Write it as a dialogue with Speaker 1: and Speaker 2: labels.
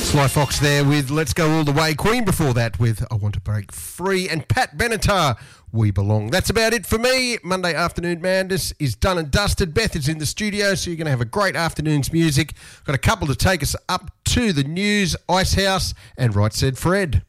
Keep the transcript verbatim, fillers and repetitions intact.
Speaker 1: Sly Fox there with Let's Go All the Way. Queen before that with I Want to Break Free. And Pat Benatar, We Belong. That's about it for me. Monday Afternoon Madness is done and dusted. Beth is in the studio, so you're going to have a great afternoon's music. Got a couple to take us up to the news, Icehouse, and Right Said Fred.